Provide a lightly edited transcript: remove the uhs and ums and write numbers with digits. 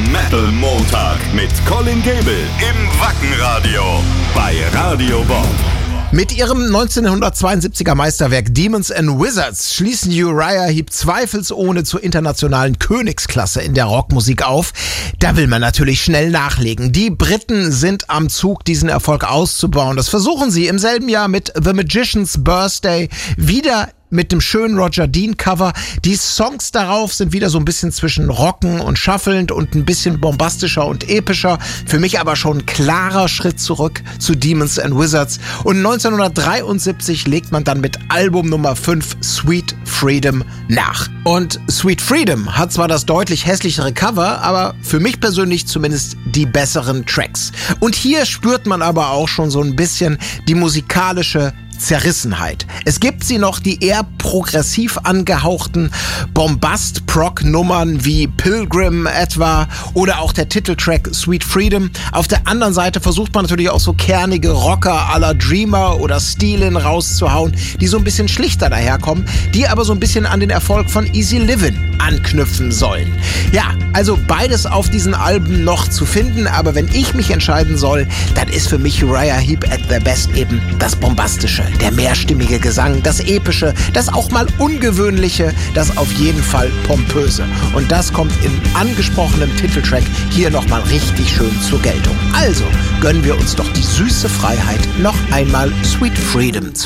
Metal Montag mit Colin Gable im Wackenradio bei Radio Bob. Mit ihrem 1972er Meisterwerk Demons and Wizards schließen Uriah Heep zweifelsohne zur internationalen Königsklasse in der Rockmusik auf. Da will man natürlich schnell nachlegen. Die Briten sind am Zug, diesen Erfolg auszubauen. Das versuchen sie im selben Jahr mit The Magician's Birthday, wieder mit dem schönen Roger Dean Cover. Die Songs darauf sind wieder so ein bisschen zwischen rocken und schaffelnd und ein bisschen bombastischer und epischer. Für mich aber schon ein klarer Schritt zurück zu Demons and Wizards. Und 1973 legt man dann mit Album Nummer 5 Sweet Freedom nach. Und Sweet Freedom hat zwar das deutlich hässlichere Cover, aber für mich persönlich zumindest die besseren Tracks. Und hier spürt man aber auch schon so ein bisschen die musikalische Zerrissenheit. Es gibt sie noch, die eher progressiv angehauchten Bombast-Prog-Nummern wie Pilgrim etwa oder auch der Titeltrack Sweet Freedom. Auf der anderen Seite versucht man natürlich auch so kernige Rocker à la Dreamer oder Steelin rauszuhauen, die so ein bisschen schlichter daherkommen, die aber so ein bisschen an den Erfolg von Easy Livin' anknüpfen sollen. Ja, also beides auf diesen Alben noch zu finden, aber wenn ich mich entscheiden soll, dann ist für mich Uriah Heep at their best eben das Bombastische, der mehrstimmige Gesang, das Epische, das auch mal Ungewöhnliche, das auf jeden Fall Pompöse. Und das kommt in angesprochenem Titeltrack hier nochmal richtig schön zur Geltung. Also gönnen wir uns doch die süße Freiheit, noch einmal Sweet Freedom zu